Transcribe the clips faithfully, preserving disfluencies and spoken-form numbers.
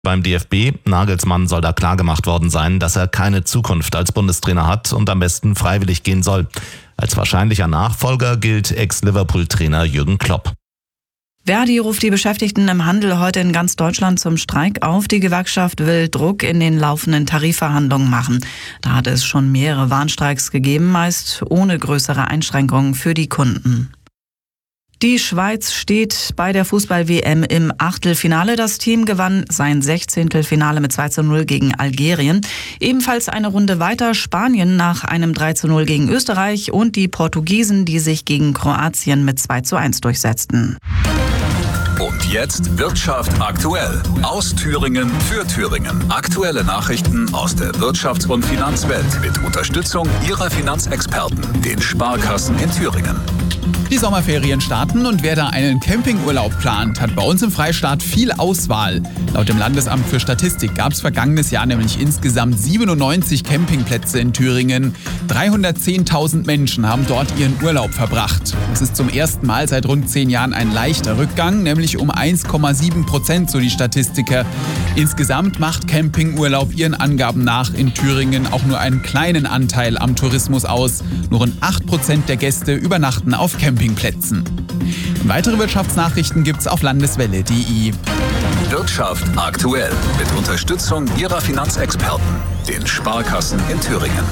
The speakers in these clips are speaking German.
Beim D F B, Nagelsmann soll da klargemacht worden sein, dass er keine Zukunft als Bundestrainer hat und am besten freiwillig gehen soll. Als wahrscheinlicher Nachfolger gilt Ex-Liverpool-Trainer Jürgen Klopp. Verdi ruft die Beschäftigten im Handel heute in ganz Deutschland zum Streik auf. Die Gewerkschaft will Druck in den laufenden Tarifverhandlungen machen. Da hat es schon mehrere Warnstreiks gegeben, meist ohne größere Einschränkungen für die Kunden. Die Schweiz steht bei der Fußball-W M im Achtelfinale. Das Team gewann sein Sechzehntelfinale mit zwei zu null gegen Algerien. Ebenfalls eine Runde weiter Spanien nach einem drei zu null gegen Österreich und die Portugiesen, die sich gegen Kroatien mit zwei zu eins durchsetzten. Und jetzt Wirtschaft aktuell. Aus Thüringen für Thüringen. Aktuelle Nachrichten aus der Wirtschafts- und Finanzwelt mit Unterstützung Ihrer Finanzexperten, den Sparkassen in Thüringen. Die Sommerferien starten und wer da einen Campingurlaub plant, hat bei uns im Freistaat viel Auswahl. Laut dem Landesamt für Statistik gab es vergangenes Jahr nämlich insgesamt siebenundneunzig Campingplätze in Thüringen. dreihundertzehntausend Menschen haben dort ihren Urlaub verbracht. Das ist zum ersten Mal seit rund zehn Jahren ein leichter Rückgang, nämlich um eins Komma sieben Prozent, so die Statistiker. Insgesamt macht Campingurlaub ihren Angaben nach in Thüringen auch nur einen kleinen Anteil am Tourismus aus. Nur rund acht Prozent der Gäste übernachten auf Campingplätzen. Und weitere Wirtschaftsnachrichten gibt's auf landeswelle punkt de. Wirtschaft aktuell mit Unterstützung Ihrer Finanzexperten, den Sparkassen in Thüringen.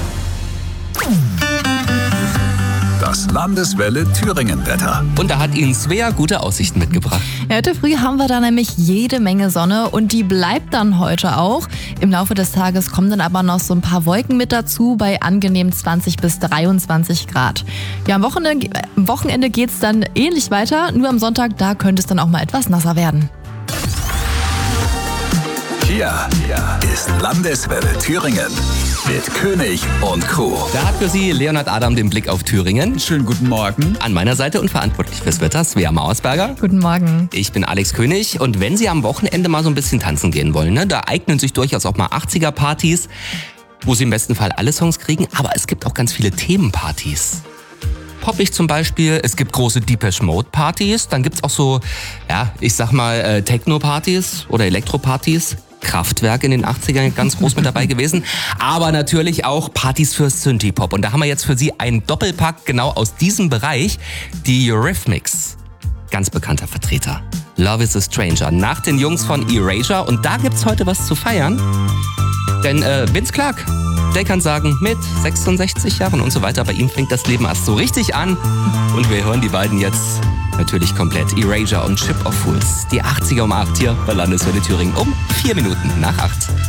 Das Landeswelle Thüringen-Wetter. Und da hat Ihnen Svea gute Aussichten mitgebracht. Ja, heute früh haben wir da nämlich jede Menge Sonne und die bleibt dann heute auch. Im Laufe des Tages kommen dann aber noch so ein paar Wolken mit dazu bei angenehm zwanzig bis dreiundzwanzig Grad. Ja, am Wochenende, äh, am Wochenende geht es dann ähnlich weiter, nur am Sonntag, da könnte es dann auch mal etwas nasser werden. Hier ist Landeswelle Thüringen mit König und Co. Da hat für Sie Leonhard Adam den Blick auf Thüringen. Schönen guten Morgen. An meiner Seite und verantwortlich fürs Wetter Svea Mauersberger. Guten Morgen. Ich bin Alex König und wenn Sie am Wochenende mal so ein bisschen tanzen gehen wollen, ne, da eignen sich durchaus auch mal achtziger-Partys, wo Sie im besten Fall alle Songs kriegen, aber es gibt auch ganz viele Themenpartys. Poppig zum Beispiel, es gibt große Depeche Mode Partys, dann gibt's auch so, ja, ich sag mal äh, Techno-Partys oder Elektro-Partys. Kraftwerk in den achtzigern ganz groß mit dabei gewesen, aber natürlich auch Partys für Synthie-Pop. Und da haben wir jetzt für Sie einen Doppelpack genau aus diesem Bereich, die Eurythmics, ganz bekannter Vertreter. Love is a Stranger, nach den Jungs von Erasure. Und da gibt's heute was zu feiern, denn äh, Vince Clarke, der kann sagen, mit sechsundsechzig Jahren und so weiter, bei ihm fängt das Leben erst so richtig an. Und wir hören die beiden jetzt natürlich komplett. Erasure und Ship of Fools. Die achtziger um acht hier bei Landeswelle Thüringen um vier Minuten nach acht.